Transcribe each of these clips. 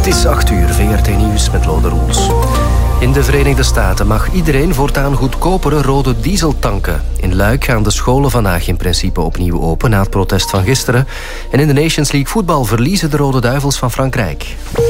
is 8 uur, VRT Nieuws met Lode Roels. In de Verenigde Staten mag iedereen voortaan goedkopere rode diesel tanken. In Luik gaan de scholen vandaag in principe opnieuw open na het protest van gisteren. En in de Nations League voetbal verliezen de Rode Duivels van Frankrijk.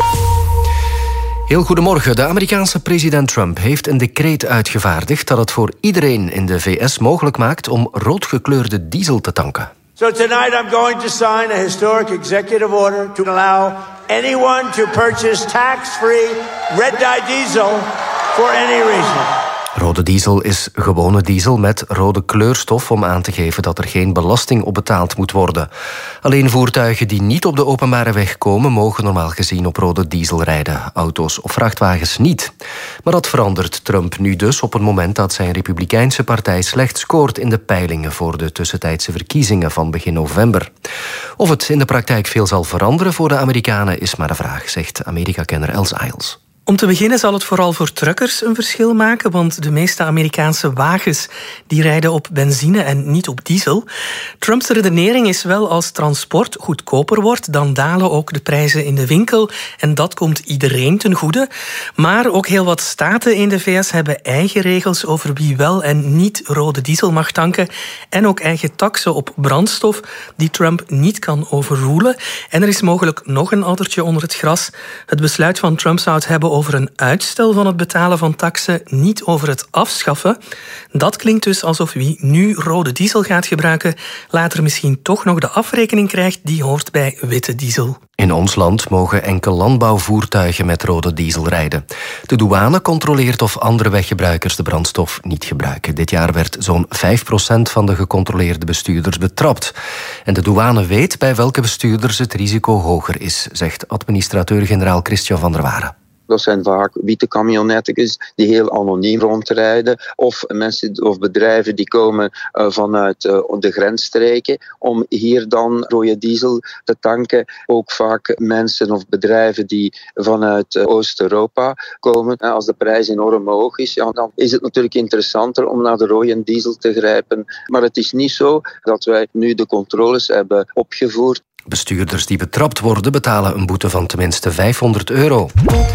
Heel goedemorgen. De Amerikaanse president Trump heeft een decreet uitgevaardigd dat het voor iedereen in de VS mogelijk maakt om roodgekleurde diesel te tanken. So tonight I'm going to sign a historic executive order to allow anyone to purchase tax-free red-dye diesel for any reason. Rode diesel is gewone diesel met rode kleurstof om aan te geven dat er geen belasting op betaald moet worden. Alleen voertuigen die niet op de openbare weg komen mogen normaal gezien op rode diesel rijden. Auto's of vrachtwagens niet. Maar dat verandert Trump nu dus op het moment dat zijn Republikeinse partij slecht scoort in de peilingen voor de tussentijdse verkiezingen van begin november. Of het in de praktijk veel zal veranderen voor de Amerikanen is maar de vraag, zegt Amerika-kenner Els Ayles. Om te beginnen zal het vooral voor truckers een verschil maken, want de meeste Amerikaanse wagens die rijden op benzine en niet op diesel. Trumps redenering is wel als transport goedkoper wordt, dan dalen ook de prijzen in de winkel en dat komt iedereen ten goede. Maar ook heel wat staten in de VS hebben eigen regels over wie wel en niet rode diesel mag tanken en ook eigen taksen op brandstof die Trump niet kan overroelen. En er is mogelijk nog een addertje onder het gras. Het besluit van Trump zou het hebben over een uitstel van het betalen van taksen, niet over het afschaffen. Dat klinkt dus alsof wie nu rode diesel gaat gebruiken, later misschien toch nog de afrekening krijgt die hoort bij witte diesel. In ons land mogen enkel landbouwvoertuigen met rode diesel rijden. De douane controleert of andere weggebruikers de brandstof niet gebruiken. Dit jaar werd zo'n 5% van de gecontroleerde bestuurders betrapt. En de douane weet bij welke bestuurders het risico hoger is, zegt administrateur-generaal Christian van der Waren. Dat zijn vaak witte camionetjes die heel anoniem rondrijden. Of mensen of bedrijven die komen vanuit de grensstreken om hier dan rode diesel te tanken. Ook vaak mensen of bedrijven die vanuit Oost-Europa komen. Als de prijs enorm hoog is, ja, dan is het natuurlijk interessanter om naar de rode diesel te grijpen. Maar het is niet zo dat wij nu de controles hebben opgevoerd. Bestuurders die betrapt worden betalen een boete van tenminste €500.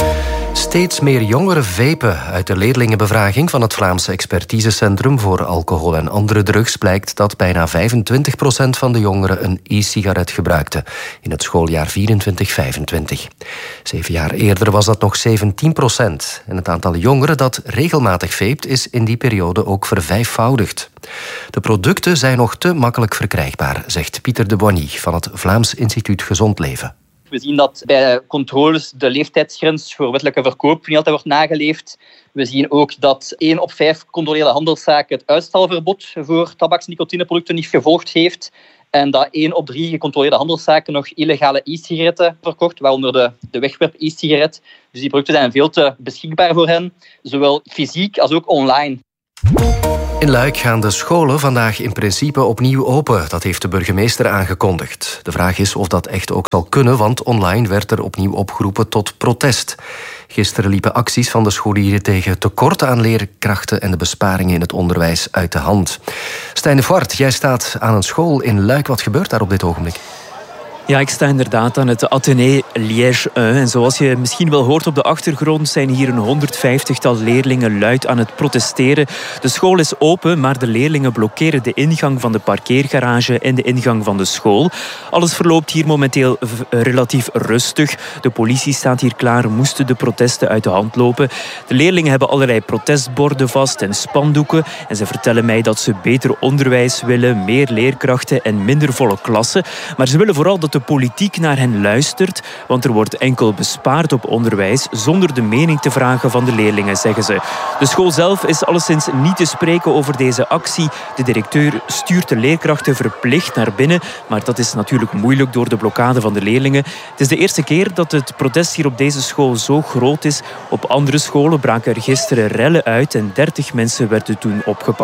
Steeds meer jongeren vapen. Uit de leerlingenbevraging van het Vlaamse Expertisecentrum voor alcohol en andere drugs blijkt dat bijna 25% van de jongeren een e-sigaret gebruikte in het schooljaar 24-25. 7 jaar eerder was dat nog 17%. En het aantal jongeren dat regelmatig vape is in die periode ook vervijfvoudigd. De producten zijn nog te makkelijk verkrijgbaar, zegt Pieter de Boigny van het Vlaams Instituut Gezond Leven. We zien dat bij controles de leeftijdsgrens voor wettelijke verkoop niet altijd wordt nageleefd. We zien ook dat 1 op 5 gecontroleerde handelszaken het uitstelverbod voor tabaks- en nicotineproducten niet gevolgd heeft. En dat 1 op 3 gecontroleerde handelszaken nog illegale e-sigaretten verkocht, waaronder de wegwerp e-sigaret. Dus die producten zijn veel te beschikbaar voor hen, zowel fysiek als ook online. In Luik gaan de scholen vandaag in principe opnieuw open. Dat heeft de burgemeester aangekondigd. De vraag is of dat echt ook zal kunnen, want online werd er opnieuw opgeroepen tot protest. Gisteren liepen acties van de scholieren tegen tekorten aan leerkrachten en de besparingen in het onderwijs uit de hand. Stijn de Voort, jij staat aan een school in Luik. Wat gebeurt daar op dit ogenblik? Ja, ik sta inderdaad aan het Athénée Liège 1. En zoals je misschien wel hoort op de achtergrond zijn hier een 150-tal leerlingen luid aan het protesteren. De school is open, maar de leerlingen blokkeren de ingang van de parkeergarage en de ingang van de school. Alles verloopt hier momenteel relatief rustig. De politie staat hier klaar, moesten de protesten uit de hand lopen. De leerlingen hebben allerlei protestborden vast en spandoeken. En ze vertellen mij dat ze beter onderwijs willen, meer leerkrachten en minder volle klassen. Maar ze willen vooral dat de politiek naar hen luistert, want er wordt enkel bespaard op onderwijs zonder de mening te vragen van de leerlingen, zeggen ze. De school zelf is alleszins niet te spreken over deze actie. De directeur stuurt de leerkrachten verplicht naar binnen, maar dat is natuurlijk moeilijk door de blokkade van de leerlingen. Het is de eerste keer dat het protest hier op deze school zo groot is. Op andere scholen braken er gisteren rellen uit en 30 mensen werden toen opgepakt.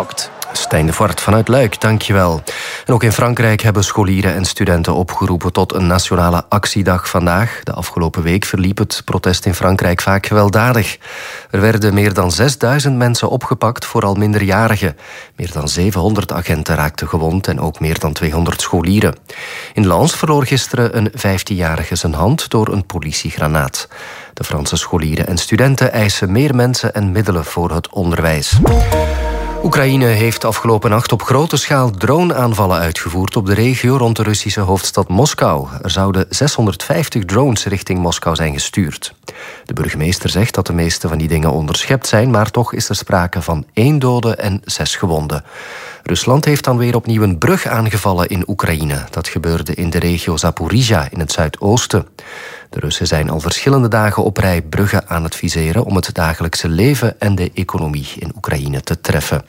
Stijn de Voort vanuit Luik, dankjewel. En ook in Frankrijk hebben scholieren en studenten opgeroepen tot een nationale actiedag vandaag. De afgelopen week verliep het protest in Frankrijk vaak gewelddadig. Er werden meer dan 6000 mensen opgepakt, vooral minderjarigen. Meer dan 700 agenten raakten gewond en ook meer dan 200 scholieren. In Lens verloor gisteren een 15-jarige zijn hand door een politiegranaat. De Franse scholieren en studenten eisen meer mensen en middelen voor het onderwijs. Oekraïne heeft afgelopen nacht op grote schaal drone-aanvallen uitgevoerd op de regio rond de Russische hoofdstad Moskou. Er zouden 650 drones richting Moskou zijn gestuurd. De burgemeester zegt dat de meeste van die dingen onderschept zijn, maar toch is er sprake van 1 dode en 6 gewonden. Rusland heeft dan weer opnieuw een brug aangevallen in Oekraïne. Dat gebeurde in de regio Zaporizhia in het zuidoosten. De Russen zijn al verschillende dagen op rij bruggen aan het viseren om het dagelijkse leven en de economie in Oekraïne te treffen.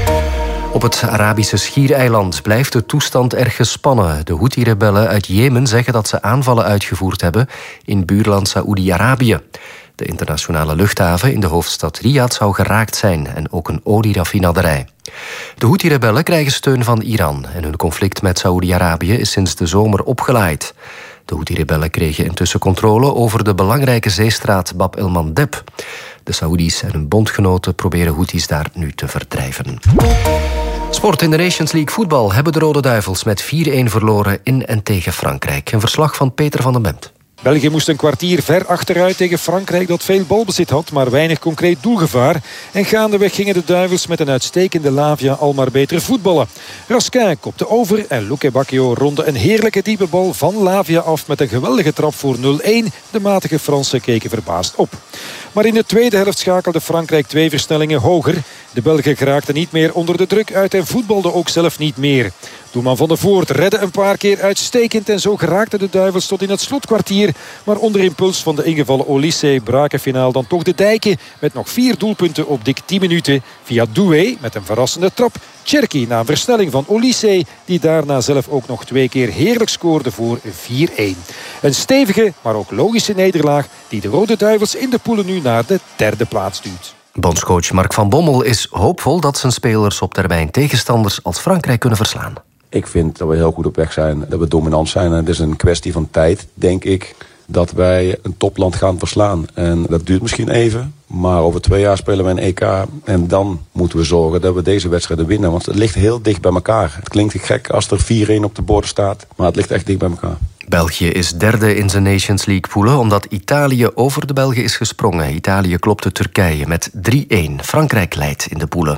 Op het Arabische Schiereiland blijft de toestand erg gespannen. De Houthi-rebellen uit Jemen zeggen dat ze aanvallen uitgevoerd hebben in buurland Saoedi-Arabië. De internationale luchthaven in de hoofdstad Riyadh zou geraakt zijn en ook een olieraffinaderij. De Houthi-rebellen krijgen steun van Iran en hun conflict met Saoedi-Arabië is sinds de zomer opgeleid. De Houthi-rebellen kregen intussen controle over de belangrijke zeestraat Bab el-Mandeb. De Saoedi's en hun bondgenoten proberen Houthis daar nu te verdrijven. Sport in de Nations League voetbal hebben de Rode Duivels met 4-1 verloren in en tegen Frankrijk. Een verslag van Peter van den Bemt. België moest een kwartier ver achteruit tegen Frankrijk dat veel balbezit had, maar weinig concreet doelgevaar. En gaandeweg gingen de Duivels met een uitstekende Lavia al maar beter voetballen. Raskin kopte over en Luque Bacchio ronde een heerlijke diepe bal van Lavia af met een geweldige trap voor 0-1. De matige Fransen keken verbaasd op. Maar in de tweede helft schakelde Frankrijk 2 versnellingen hoger. De Belgen geraakten niet meer onder de druk uit en voetbalden ook zelf niet meer. Doelman Van der Voort redde een paar keer uitstekend en zo geraakten de Duivels tot in het slotkwartier. Maar onder impuls van de ingevallen Olysee braken finaal dan toch de dijken met nog 4 doelpunten op dik 10 minuten. Via Doué met een verrassende trap. Cherki na een versnelling van Olysee die daarna zelf ook nog 2 keer heerlijk scoorde voor 4-1. Een stevige, maar ook logische nederlaag die de Rode Duivels in de poelen nu naar de 3e plaats duwt. Bondscoach Mark van Bommel is hoopvol dat zijn spelers op termijn tegenstanders als Frankrijk kunnen verslaan. Ik vind dat we heel goed op weg zijn, dat we dominant zijn. En het is een kwestie van tijd, denk ik, dat wij een topland gaan verslaan. En dat duurt misschien even, maar over 2 jaar spelen we een EK. En dan moeten we zorgen dat we deze wedstrijden winnen. Want het ligt heel dicht bij elkaar. Het klinkt gek als er 4-1 op de borden staat, maar het ligt echt dicht bij elkaar. België is 3e in zijn Nations League poelen omdat Italië over de Belgen is gesprongen. Italië klopte Turkije met 3-1. Frankrijk leidt in de poelen.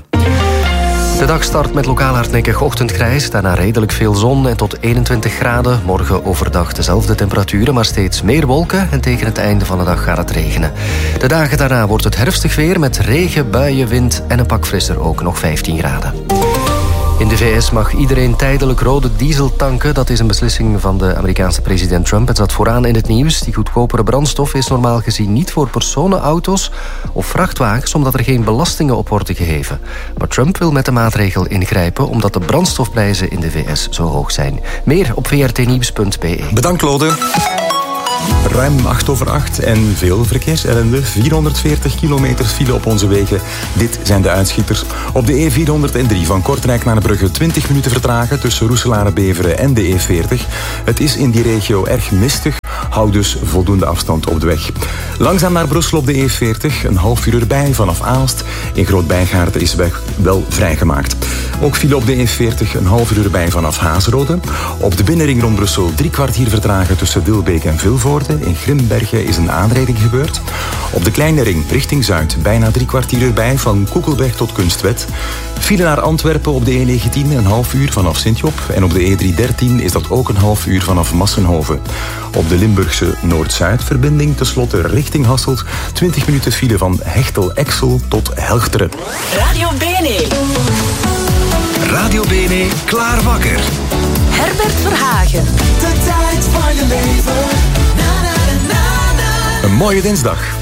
De dag start met lokaal hardnekkig ochtendgrijs, daarna redelijk veel zon en tot 21 graden. Morgen overdag dezelfde temperaturen, maar steeds meer wolken en tegen het einde van de dag gaat het regenen. De dagen daarna wordt het herfstig weer met regen, buien, wind en een pak frisser ook nog 15 graden. In de VS mag iedereen tijdelijk rode diesel tanken. Dat is een beslissing van de Amerikaanse president Trump. Het zat vooraan in het nieuws. Die goedkopere brandstof is normaal gezien niet voor personenauto's of vrachtwagens, omdat er geen belastingen op worden geheven. Maar Trump wil met de maatregel ingrijpen omdat de brandstofprijzen in de VS zo hoog zijn. Meer op vrtnieuws.be. Bedankt, Lode. Ruim 7:08 en veel verkeersellende. 440 kilometer file op onze wegen. Dit zijn de uitschieters. Op de E403 van Kortrijk naar Brugge 20 minuten vertragen tussen Roeselare-Beveren en de E40. Het is in die regio erg mistig. Hou dus voldoende afstand op de weg. Langzaam naar Brussel op de E40. Een half uur erbij vanaf Aalst. In Groot-Bijgaarden is de weg wel vrijgemaakt. Ook file op de E40. Een half uur erbij vanaf Hazenrode. Op de binnenring rond Brussel 3 kwartier vertragen tussen Dilbeek en Vilvoorde. In Grimbergen is een aanrijding gebeurd. Op de kleine ring richting Zuid bijna 3 kwartier erbij van Koekelberg tot Kunstwet. File naar Antwerpen op de E19 een half uur vanaf Sint-Job. En op de E313 is dat ook een half uur vanaf Massenhoven. Op de Limburgse Noord-Zuid-verbinding tenslotte richting Hasselt 20 minuten file van Hechtel-Exel tot Helchteren. Radio Bene. Radio Bene, klaar wakker. Herbert Verhagen. De tijd van je leven. Een mooie dinsdag.